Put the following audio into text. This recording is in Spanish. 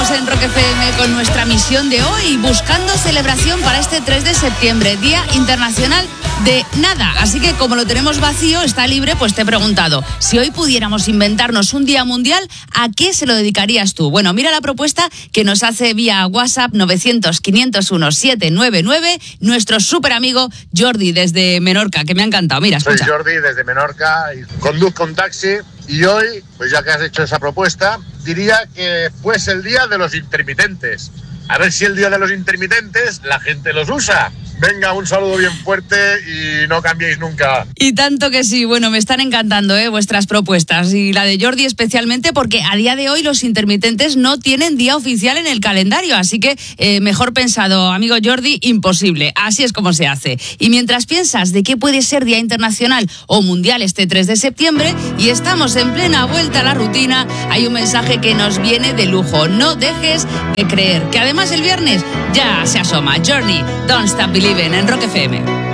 Seguimos en Rock FM con nuestra misión de hoy, buscando celebración para este 3 de septiembre, Día Internacional de Nada. Así que como lo tenemos vacío, está libre, pues te he preguntado, si hoy pudiéramos inventarnos un día mundial, ¿a qué se lo dedicarías tú? Bueno, mira la propuesta que nos hace vía WhatsApp 900-501-799 nuestro súper amigo Jordi desde Menorca, que me ha encantado. Mira, escucha. Soy Jordi desde Menorca y conduzco un taxi y hoy, pues ya que has hecho esa propuesta, diría que fuese el día de los intermitentes. A ver si el día de los intermitentes la gente los usa. Venga, un saludo bien fuerte y no cambiéis nunca. Y tanto que sí, bueno, me están encantando vuestras propuestas y la de Jordi especialmente porque a día de hoy los intermitentes no tienen día oficial en el calendario, así que mejor pensado, amigo Jordi, imposible, así es como se hace. Y mientras piensas de qué puede ser Día Internacional o Mundial este 3 de septiembre y estamos en plena vuelta a la rutina, hay un mensaje que nos viene de lujo, no dejes de creer, que además el viernes ya se asoma. Journey, Don't Stop Believing en Rock FM.